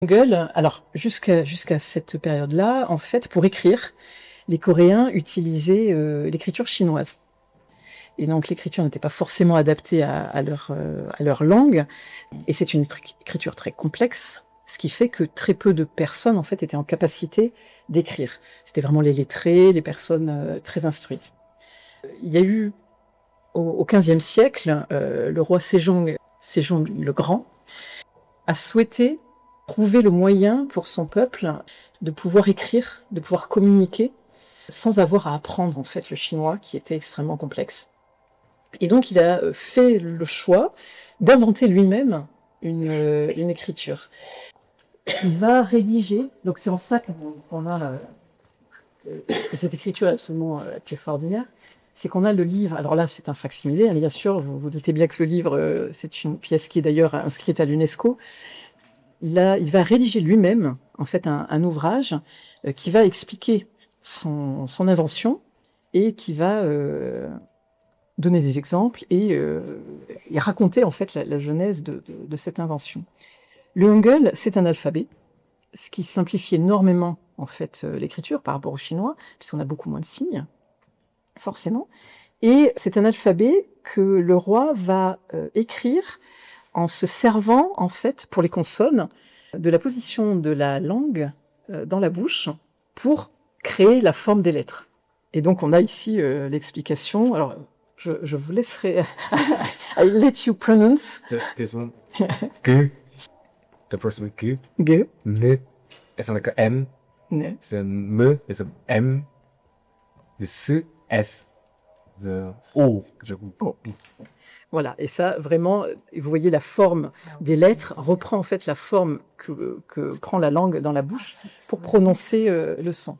Hangul, alors jusqu'à cette période-là, en fait, pour écrire, les Coréens utilisaient l'écriture chinoise. Et donc l'écriture n'était pas forcément adaptée à leur langue, et c'est une écriture très complexe, ce qui fait que très peu de personnes en fait étaient en capacité d'écrire. C'était vraiment les lettrés, les personnes très instruites. Il y a eu au XVe siècle, le roi Sejong le Grand a souhaité trouver le moyen pour son peuple de pouvoir écrire, de pouvoir communiquer sans avoir à apprendre en fait le chinois qui était extrêmement complexe. Et donc il a fait le choix d'inventer lui-même une écriture. Il va rédiger, donc c'est en ça qu'on a cette écriture absolument extraordinaire, c'est qu'on a le livre, alors là c'est un fac-similé, hein, bien sûr, vous doutez bien que le livre, c'est une pièce qui est d'ailleurs inscrite à l'UNESCO. Il va rédiger lui-même en fait un ouvrage qui va expliquer son invention et qui va donner des exemples et raconter en fait la genèse de cette invention. Le Hangul, c'est un alphabet, ce qui simplifie énormément en fait l'écriture par rapport au chinois, puisqu'on a beaucoup moins de signes, forcément. Et c'est un alphabet que le roi va écrire en se servant en fait pour les consonnes de la position de la langue dans la bouche pour créer la forme des lettres. Et donc on a ici l'explication. Alors je vous laisserai. I let you pronounce. This one. G. The first one G. G. N. It's like a M. N. The M is a M. The S. The O. O. Voilà, et ça, vraiment, vous voyez la forme des lettres reprend en fait la forme que prend la langue dans la bouche pour prononcer le son.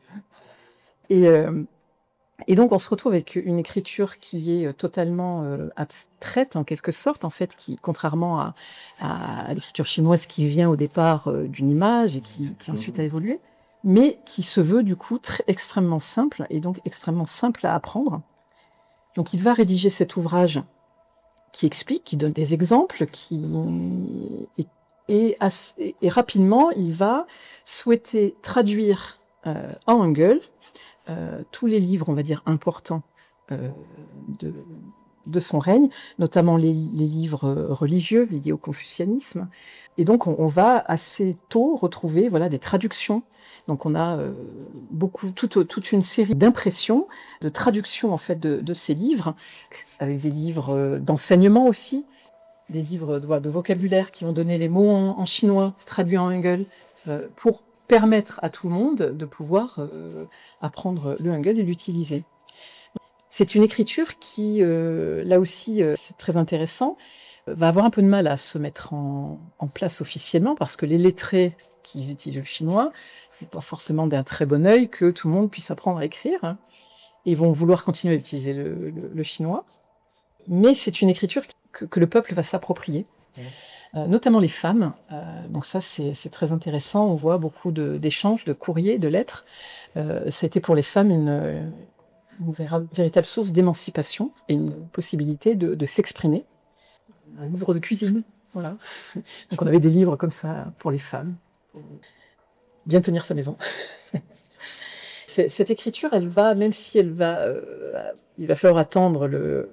Et donc, on se retrouve avec une écriture qui est totalement abstraite, en quelque sorte, en fait, qui, contrairement à l'écriture chinoise qui vient au départ d'une image et qui ensuite a évolué, mais qui se veut, du coup, extrêmement simple, et donc extrêmement simple à apprendre. Donc, il va rédiger cet ouvrage qui explique, qui donne des exemples, et rapidement, il va souhaiter traduire en Hangul tous les livres, on va dire, importants de son règne, notamment les livres religieux liés au confucianisme. Et donc, on va assez tôt retrouver des traductions. Donc, on a toute une série d'impressions, de traductions en fait de ces livres, avec des livres d'enseignement aussi, des livres de vocabulaire qui vont donner les mots en chinois, traduits en Hangul, pour permettre à tout le monde de pouvoir apprendre le Hangul et l'utiliser. C'est une écriture qui, là aussi, c'est très intéressant, va avoir un peu de mal à se mettre en place officiellement parce que les lettrés qui utilisent le chinois n'ont pas forcément d'un très bon œil que tout le monde puisse apprendre à écrire et vont vouloir continuer à utiliser le chinois. Mais c'est une écriture que le peuple va s'approprier, notamment les femmes. Donc ça, c'est très intéressant. On voit beaucoup d'échanges, de courriers, de lettres. Ça a été pour les femmes une véritable source d'émancipation et une possibilité de s'exprimer. Un livre de cuisine, voilà. Donc on avait des livres comme ça pour les femmes, pour bien tenir sa maison. Cette écriture, elle va, même si il va falloir attendre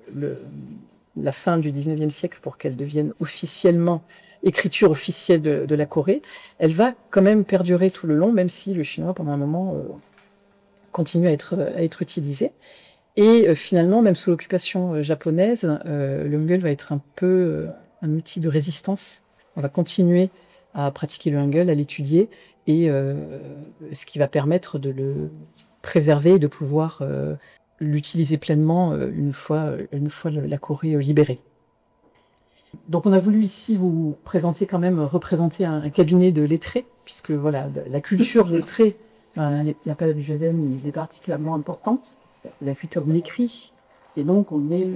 la fin du 19e siècle pour qu'elle devienne officiellement écriture officielle de la Corée, elle va quand même perdurer tout le long, même si le chinois, pendant un moment, continue à être utilisé. Et finalement, même sous l'occupation japonaise, le Hangul va être un peu un outil de résistance. On va continuer à pratiquer le Hangul, à l'étudier, et ce qui va permettre de le préserver et de pouvoir l'utiliser pleinement une fois la Corée libérée. Donc on a voulu ici vous représenter un cabinet de lettrés, puisque la culture lettrée, la période du Joseon est particulièrement importante. La culture de l'écrit, et donc on est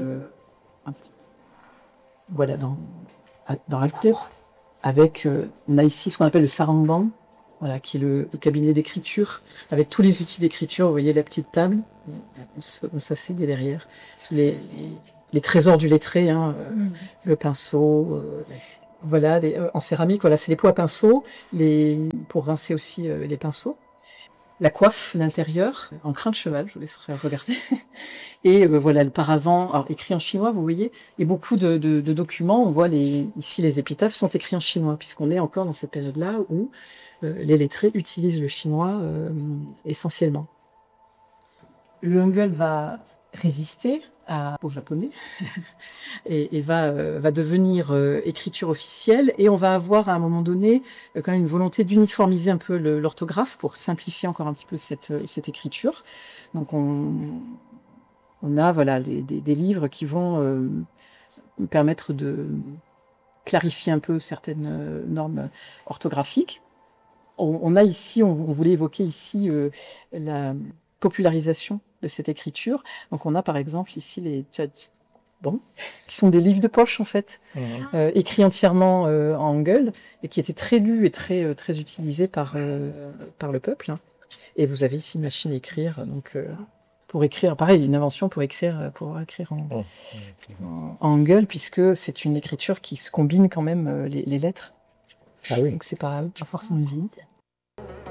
dans la culture, avec on a ici ce qu'on appelle le sarangbang, qui est le cabinet d'écriture, avec tous les outils d'écriture. Vous voyez la petite table, on s'assied derrière, les trésors du lettré, le pinceau, Voilà, en céramique, voilà, c'est les pots à pinceau, pour rincer aussi les pinceaux. La coiffe, l'intérieur, en crin de cheval, je vous laisserai regarder. Et voilà, le paravent, alors, écrit en chinois, vous voyez, et beaucoup de documents, on voit ici les épitaphes sont écrits en chinois, puisqu'on est encore dans cette période-là où les lettrés utilisent le chinois essentiellement. Le hangul va résister aux japonais et va devenir écriture officielle, et on va avoir à un moment donné quand même une volonté d'uniformiser un peu l'orthographe pour simplifier encore un petit peu cette écriture. Donc on a voilà, des livres qui vont permettre de clarifier un peu certaines normes orthographiques. On a ici, on voulait évoquer ici la popularisation de cette écriture. Donc on a par exemple ici les tchadjibans, qui sont des livres de poche en fait, écrits entièrement en hangul, et qui étaient très lus et très utilisés par le peuple. Hein. Et vous avez ici une machine à écrire, donc pour écrire, pareil, une invention pour écrire en hangul, puisque c'est une écriture qui se combine quand même les lettres. Ah oui. Donc c'est pas forcément vide.